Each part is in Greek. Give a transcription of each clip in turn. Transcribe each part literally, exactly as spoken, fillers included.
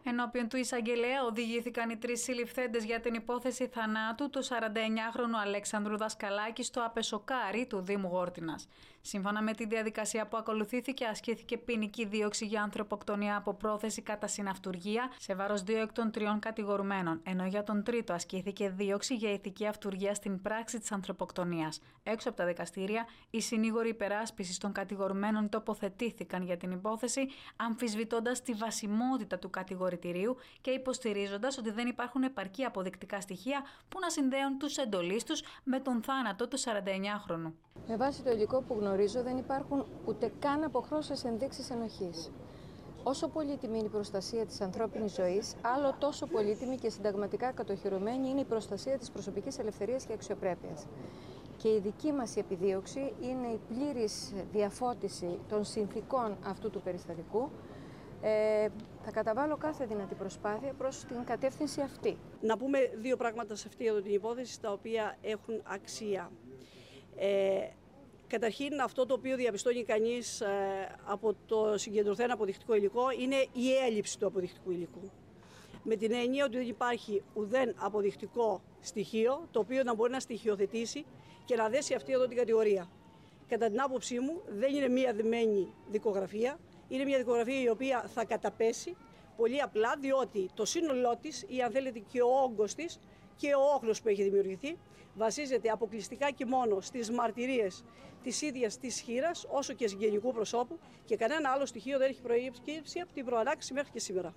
Ενώπιον του εισαγγελέα οδηγήθηκαν οι τρεις συλληφθέντες για την υπόθεση θανάτου του σαρανταεννιάχρονου Αλέξανδρου Δασκαλάκη στο Απεσοκάρι του Δήμου Γόρτινας. Σύμφωνα με τη διαδικασία που ακολουθήθηκε, ασκήθηκε ποινική δίωξη για ανθρωποκτονία από πρόθεση κατά συναυτουργία σε βάρος δύο εκ των τριών κατηγορουμένων, ενώ για τον τρίτο ασκήθηκε δίωξη για ηθική αυτουργία στην πράξη της ανθρωποκτονίας. Έξω από τα δικαστήρια, οι συνήγοροι υπεράσπισης των κατηγορουμένων τοποθετήθηκαν για την υπόθεση, αμφισβητώντας τη βασιμότητα του κατηγορητηρίου και υποστηρίζοντας ότι δεν υπάρχουν επαρκή αποδεικτικά στοιχεία που να συνδέουν τους εντολείς τους με τον θάνατο του σαρανταεννιάχρονου. Με βάση το υλικό που γνωρίζω, δεν υπάρχουν ούτε καν αποχρώσεις ενδείξεις ενοχής. Όσο πολύτιμη είναι η προστασία της ανθρώπινης ζωής, άλλο τόσο πολύτιμη και συνταγματικά κατοχυρωμένη είναι η προστασία της προσωπικής ελευθερίας και αξιοπρέπειας. Και η δική μας επιδίωξη είναι η πλήρης διαφώτιση των συνθηκών αυτού του περιστατικού. Ε, θα καταβάλω κάθε δυνατή προσπάθεια προς την κατεύθυνση αυτή. Να πούμε δύο πράγματα σε αυτή την υπόθεση, τα οποία έχουν αξία. Ε, καταρχήν, αυτό το οποίο διαπιστώνει κανείς ε, από το συγκεντρωθέν αποδεικτικό υλικό είναι η έλλειψη του αποδεικτικού υλικού. Με την έννοια ότι δεν υπάρχει ουδέν αποδεικτικό στοιχείο το οποίο να μπορεί να στοιχειοθετήσει και να δέσει αυτή εδώ την κατηγορία. Κατά την άποψή μου, δεν είναι μία δεμένη δικογραφία. Είναι μια δικογραφία η οποία θα καταπέσει πολύ απλά, διότι το σύνολό της ή αν θέλετε και ο όγκος της και ο όχλος που έχει δημιουργηθεί βασίζεται αποκλειστικά και μόνο στις μαρτυρίες της ίδιας της χήρας όσο και συγγενικού προσώπου και κανένα άλλο στοιχείο δεν έχει προηγήσει από την προανάκριση μέχρι και σήμερα.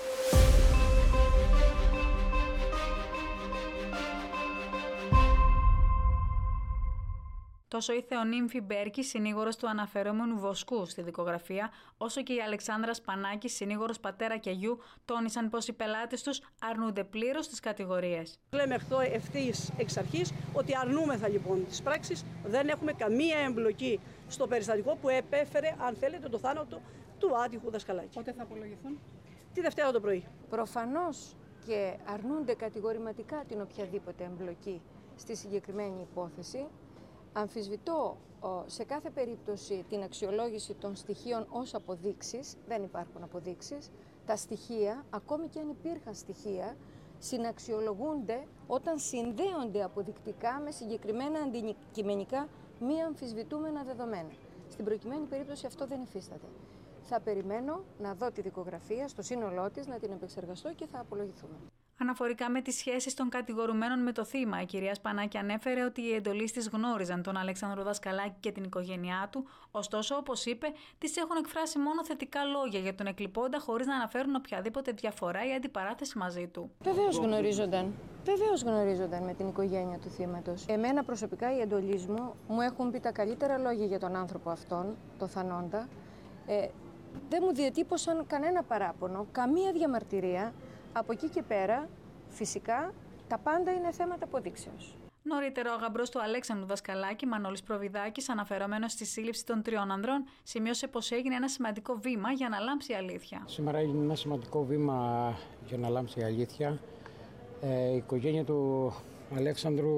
Τόσο η Θεονύμφη Μπέρκη, συνήγορος του αναφερόμενου Βοσκού στη δικογραφία, όσο και η Αλεξάνδρα Σπανάκη, συνήγορος πατέρα και γιου, τόνισαν πως οι πελάτες τους αρνούνται πλήρως τις κατηγορίες. Λέμε αυτό ευθύς εξ αρχής ότι αρνούμεθα λοιπόν τις πράξεις, δεν έχουμε καμία εμπλοκή στο περιστατικό που επέφερε, αν θέλετε, το θάνατο του άτυχου Δασκαλάκη. Πότε θα απολογηθούν? Τη Δευτέρα το πρωί. Προφανώς και αρνούνται κατηγορηματικά την οποιαδήποτε εμπλοκή στη συγκεκριμένη υπόθεση. Αμφισβητώ σε κάθε περίπτωση την αξιολόγηση των στοιχείων ως αποδείξεις, δεν υπάρχουν αποδείξεις. Τα στοιχεία, ακόμη και αν υπήρχαν στοιχεία, συναξιολογούνται όταν συνδέονται αποδεικτικά με συγκεκριμένα αντικειμενικά μη αμφισβητούμενα δεδομένα. Στην προκειμένη περίπτωση αυτό δεν υφίσταται. Θα περιμένω να δω τη δικογραφία στο σύνολό της, να την επεξεργαστώ και θα απολογηθούμε. Αναφορικά με τις σχέσεις των κατηγορουμένων με το θύμα, η κυρία Σπανάκη ανέφερε ότι οι εντολείς της γνώριζαν τον Αλέξανδρο Δασκαλάκη και την οικογένειά του, ωστόσο, όπως είπε, τις έχουν εκφράσει μόνο θετικά λόγια για τον εκλειπώντα χωρίς να αναφέρουν οποιαδήποτε διαφορά ή αντιπαράθεση μαζί του. Βεβαίως γνωρίζονταν. Βεβαίως γνωρίζονταν με την οικογένεια του θύματος. Εμένα προσωπικά οι εντολείς μου μου έχουν πει τα καλύτερα λόγια για τον άνθρωπο αυτόν, το θανόντα. Ε, δεν μου διατύπωσαν κανένα παράπονο, καμία διαμαρτυρία. Από εκεί και πέρα, φυσικά, τα πάντα είναι θέματα αποδείξεως. Νωρίτερα, ο γαμπρός του Αλέξανδρου Δασκαλάκη, Μανώλης Προβιδάκης, αναφερόμενος στη σύλληψη των τριών ανδρών, σημείωσε πως έγινε ένα σημαντικό βήμα για να λάμψει η αλήθεια. Σήμερα έγινε ένα σημαντικό βήμα για να λάμψει η αλήθεια. Ε, η οικογένεια του Αλέξανδρου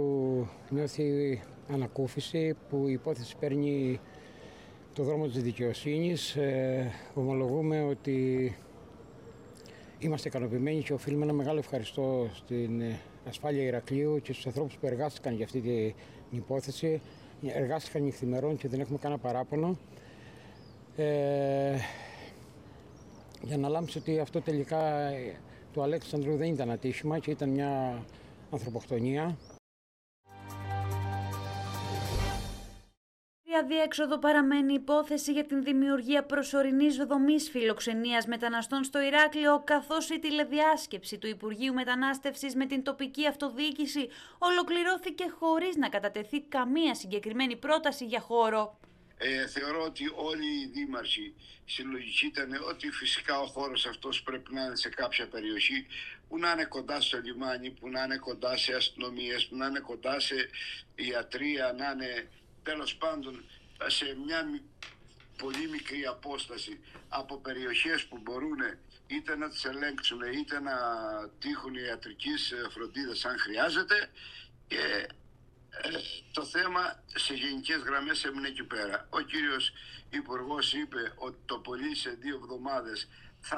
νιώθει ανακούφιση που η υπόθεση παίρνει το δρόμο της δικαιοσύνης. Ε, ομολογούμε ότι είμαστε ικανοποιημένοι και οφείλουμε ένα μεγάλο ευχαριστώ στην ασφάλεια Ηρακλείου και στους ανθρώπους που εργάστηκαν για αυτή την υπόθεση. Εργάστηκαν νυχθημερών και δεν έχουμε κανένα παράπονο. Ε, για να λάμψει ότι αυτό τελικά του Αλέξανδρου δεν ήταν ατύχημα και ήταν μια ανθρωποκτονία. Αδιέξοδο παραμένει η υπόθεση για την δημιουργία προσωρινής δομής φιλοξενίας μεταναστών στο Ηράκλειο, καθώς η τηλεδιάσκεψη του Υπουργείου Μετανάστευσης με την τοπική αυτοδιοίκηση ολοκληρώθηκε χωρίς να κατατεθεί καμία συγκεκριμένη πρόταση για χώρο. Ε, θεωρώ ότι όλοι οι δήμαρχοι συλλογικοί ήταν ότι φυσικά ο χώρος αυτός πρέπει να είναι σε κάποια περιοχή που να είναι κοντά στο λιμάνι, που να είναι κοντά σε αστυνομίες, που να είναι κοντά σε ιατρία, να είναι τέλος πάντων σε μια πολύ μικρή απόσταση από περιοχές που μπορούν είτε να τις ελέγξουν είτε να τύχουν ιατρικής φροντίδας αν χρειάζεται, και ε, το θέμα σε γενικές γραμμές έμεινε εκεί πέρα. Ο κύριος Υπουργός είπε ότι το πολύ σε δύο εβδομάδες